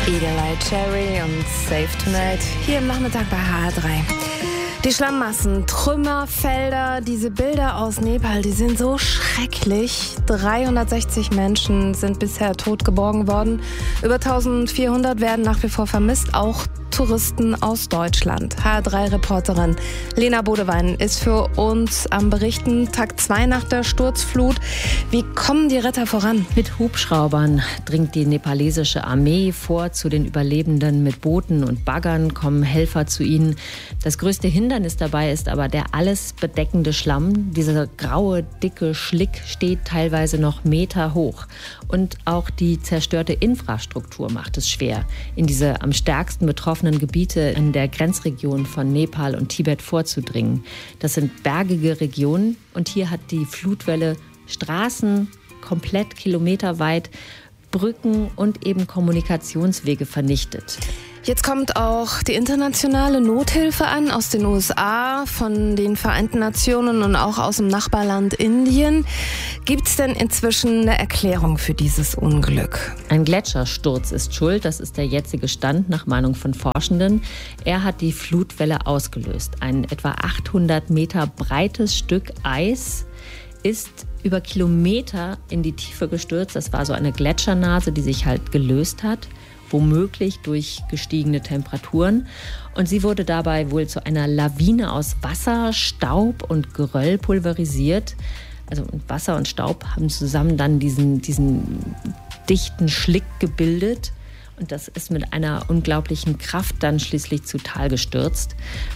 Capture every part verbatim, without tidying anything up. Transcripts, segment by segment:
Edelite Cherry und Save Tonight hier im Nachmittag bei H R drei. Die Schlammmassen, Trümmer, Felder, diese Bilder aus Nepal, die sind so schrecklich. dreihundertsechzig Menschen sind bisher tot geborgen worden. Über eintausendvierhundert werden nach wie vor vermisst, auch Touristen aus Deutschland. H R drei Reporterin Lena Bodewein ist für uns am Berichten. Tag zwei nach der Sturzflut. Wie kommen die Retter voran? Mit Hubschraubern dringt die nepalesische Armee vor zu den Überlebenden. Mit Booten und Baggern kommen Helfer zu ihnen. Das größte Hindernis dabei ist aber der alles bedeckende Schlamm. Dieser graue, dicke Schlick steht teilweise noch Meter hoch. Und auch die zerstörte Infrastruktur macht es schwer, in diese am stärksten betroffenen Gebiete in der Grenzregion von Nepal und Tibet vorzudringen. Das sind bergige Regionen und hier hat die Flutwelle Straßen komplett kilometerweit, Brücken und eben Kommunikationswege vernichtet. Jetzt kommt auch die internationale Nothilfe an aus den U S A, von den Vereinten Nationen und auch aus dem Nachbarland Indien. Gibt es denn inzwischen eine Erklärung für dieses Unglück? Ein Gletschersturz ist schuld, das ist der jetzige Stand nach Meinung von Forschenden. Er hat die Flutwelle ausgelöst. Ein etwa achthundert Meter breites Stück Eis ist über Kilometer in die Tiefe gestürzt. Das war so eine Gletschernase, die sich halt gelöst hat, womöglich durch gestiegene Temperaturen. Und sie wurde dabei wohl zu einer Lawine aus Wasser, Staub und Geröll pulverisiert. Also Wasser und Staub haben zusammen dann diesen, diesen dichten Schlick gebildet. Und das ist mit einer unglaublichen Kraft dann schließlich zu Tal gestürzt.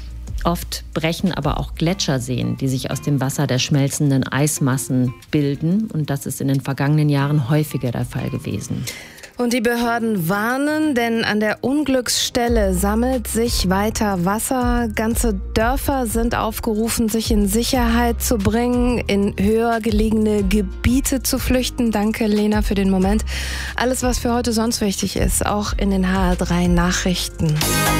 Oft brechen aber auch Gletscherseen, die sich aus dem Wasser der schmelzenden Eismassen bilden. Und das ist in den vergangenen Jahren häufiger der Fall gewesen. Und die Behörden warnen, denn an der Unglücksstelle sammelt sich weiter Wasser. Ganze Dörfer sind aufgerufen, sich in Sicherheit zu bringen, in höher gelegene Gebiete zu flüchten. Danke, Lena, für den Moment. Alles, was für heute sonst wichtig ist, auch in den H R drei Nachrichten.